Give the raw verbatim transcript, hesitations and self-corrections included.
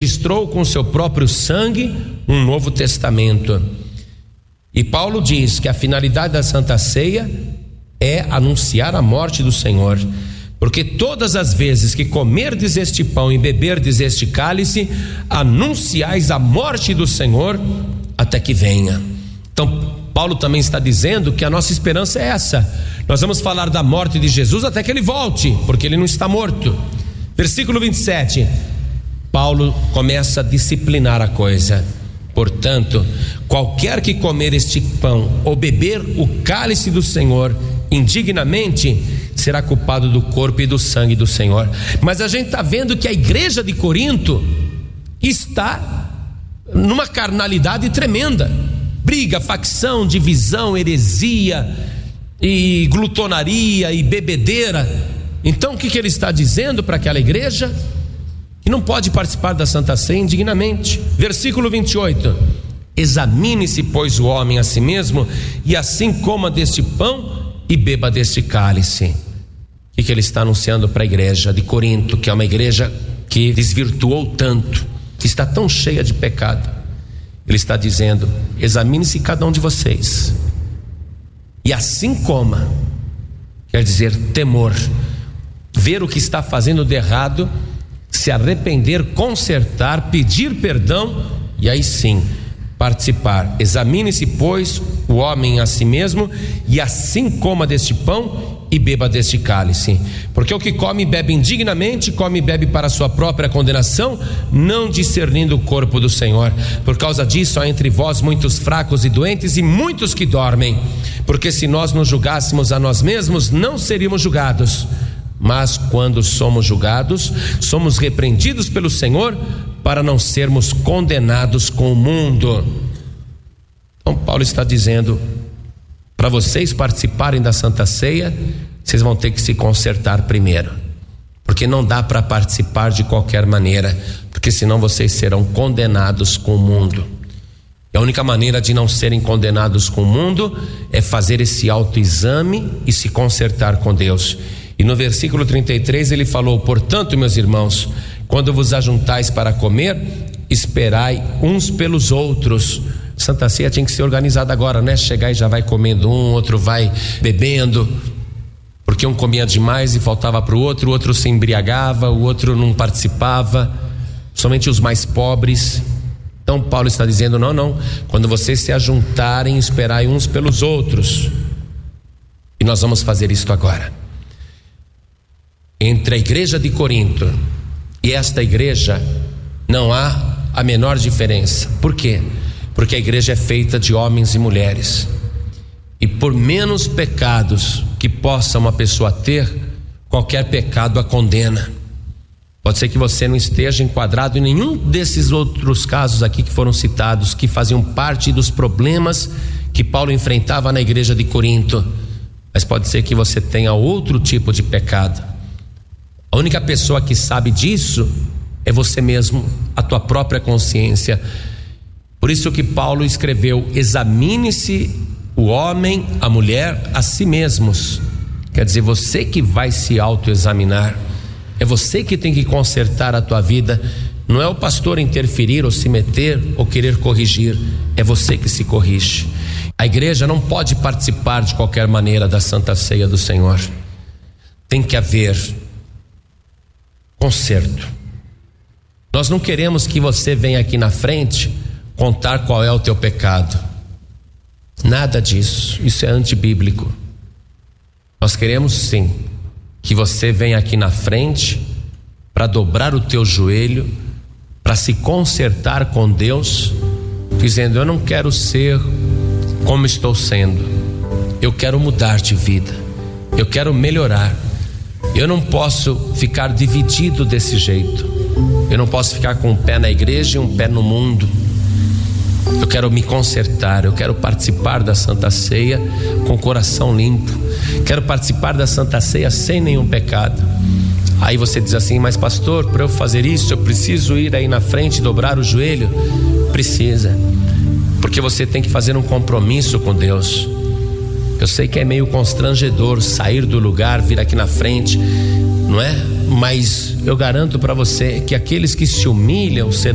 registrou com seu próprio sangue um novo testamento. E Paulo diz que a finalidade da Santa Ceia é anunciar a morte do Senhor, porque todas as vezes que comerdes este pão e beberdes este cálice, anunciais a morte do Senhor até que venha. Então Paulo também está dizendo que a nossa esperança é essa: nós vamos falar da morte de Jesus até que ele volte, porque ele não está morto. Versículo vinte e sete, Paulo começa a disciplinar a coisa. Portanto, qualquer que comer este pão ou beber o cálice do Senhor indignamente, será culpado do corpo e do sangue do Senhor. Mas a gente está vendo que a igreja de Corinto está numa carnalidade tremenda: briga, facção, divisão, heresia e glutonaria e bebedeira. Então o que, que ele está dizendo para aquela igreja? Que não pode participar da Santa Ceia indignamente. Versículo vinte e oito: examine-se, pois, o homem a si mesmo, e assim coma deste pão e beba deste cálice. O que, que ele está anunciando para a igreja de Corinto, que é uma igreja que desvirtuou tanto, que está tão cheia de pecado? Ele está dizendo: examine-se cada um de vocês, e assim coma. Quer dizer, temor, ver o que está fazendo de errado, se arrepender, consertar, pedir perdão, e aí sim participar. Examine-se, pois, o homem a si mesmo, e assim coma deste pão e beba deste cálice. Porque o que come e bebe indignamente, come e bebe para a sua própria condenação, não discernindo o corpo do Senhor. Por causa disso há entre vós muitos fracos e doentes, e muitos que dormem. Porque se nós nos julgássemos a nós mesmos, não seríamos julgados. Mas quando somos julgados, somos repreendidos pelo Senhor, para não sermos condenados com o mundo. Então Paulo está dizendo: para vocês participarem da Santa Ceia, vocês vão ter que se consertar primeiro, porque não dá para participar de qualquer maneira, porque senão vocês serão condenados com o mundo. E a única maneira de não serem condenados com o mundo é fazer esse autoexame e se consertar com Deus. E no versículo trinta e três ele falou: portanto, meus irmãos, quando vos ajuntais para comer, esperai uns pelos outros. Santa Ceia tinha que ser organizada agora, né? Chegar e já vai comendo um, outro vai bebendo, porque um comia demais e faltava para o outro, o outro se embriagava, o outro não participava, somente os mais pobres. Então Paulo está dizendo: não, não, quando vocês se ajuntarem, esperai uns pelos outros. E nós vamos fazer isto agora. Entre a igreja de Corinto e esta igreja não há a menor diferença. Por quê? Porque a igreja é feita de homens e mulheres, e por menos pecados que possa uma pessoa ter, qualquer pecado a condena. Pode ser que você não esteja enquadrado em nenhum desses outros casos aqui que foram citados, que faziam parte dos problemas que Paulo enfrentava na igreja de Corinto, mas pode ser que você tenha outro tipo de pecado. A única pessoa que sabe disso é você mesmo, a tua própria consciência. Por isso que Paulo escreveu: examine-se o homem, a mulher, a si mesmos. Quer dizer, você que vai se autoexaminar, é você que tem que consertar a tua vida. Não é o pastor interferir ou se meter ou querer corrigir, é você que se corrige. A igreja não pode participar de qualquer maneira da Santa Ceia do Senhor. Tem que haver conserto. Nós não queremos que você venha aqui na frente contar qual é o teu pecado. Nada disso, isso é antibíblico. Nós queremos sim que você venha aqui na frente para dobrar o teu joelho, para se consertar com Deus, dizendo: eu não quero ser como estou sendo, eu quero mudar de vida, eu quero melhorar. Eu não posso ficar dividido desse jeito. Eu não posso ficar com um pé na igreja e um pé no mundo. Eu quero me consertar, eu quero participar da Santa Ceia com o coração limpo. Quero participar da Santa Ceia sem nenhum pecado. Aí você diz assim: mas pastor, para eu fazer isso eu preciso ir aí na frente e dobrar o joelho? Precisa, porque você tem que fazer um compromisso com Deus. Eu sei que é meio constrangedor sair do lugar, vir aqui na frente, não é? Mas eu garanto para você que aqueles que se humilham serão